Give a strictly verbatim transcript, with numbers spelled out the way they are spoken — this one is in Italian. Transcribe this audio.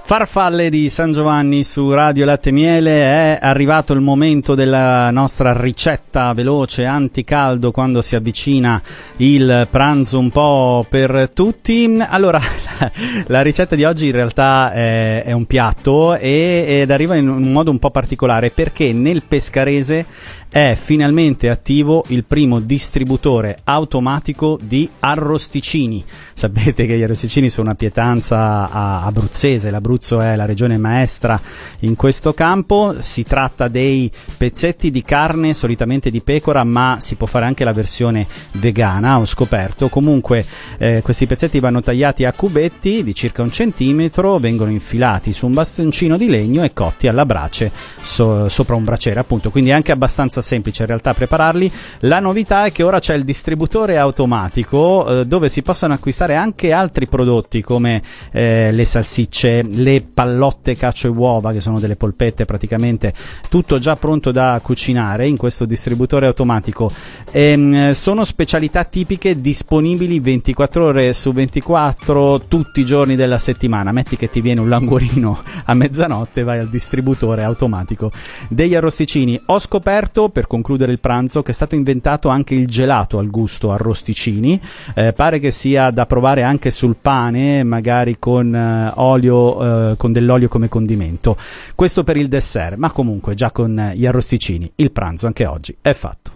Farfalle di San Giovanni su Radio Latte e Miele. È arrivato il momento della nostra ricetta veloce anticaldo quando si avvicina il pranzo un po' per tutti. Allora, la ricetta di oggi in realtà è, è un piatto e, ed arriva in un modo un po' particolare perché nel pescarese è finalmente attivo il primo distributore automatico di arrosticini. Sapete che gli arrosticini sono una pietanza abruzzese, l'Abruzzo è la regione maestra in questo campo. Si tratta dei pezzetti di carne, solitamente di pecora, ma si può fare anche la versione vegana, ho scoperto. Comunque eh, questi pezzetti vanno tagliati a cubetti di circa un centimetro, vengono infilati su un bastoncino di legno e cotti alla brace so, sopra un braciere, appunto, quindi è anche abbastanza semplice in realtà prepararli. La novità è che ora c'è il distributore automatico eh, dove si possono acquistare anche altri prodotti come eh, le salsicce, le pallotte cacio e uova, che sono delle polpette, praticamente tutto già pronto da cucinare in questo distributore automatico. Ehm, sono specialità tipiche disponibili ventiquattro ore su ventiquattro tutti i giorni della settimana. Metti che ti viene un languorino a mezzanotte, vai al distributore automatico degli arrosticini. Ho scoperto, per concludere il pranzo, che è stato inventato anche il gelato al gusto arrosticini. Eh, pare che sia da provare anche sul pane, magari con eh, olio, eh, con dell'olio come condimento. Questo per il dessert, ma comunque già con gli arrosticini il pranzo anche oggi è fatto.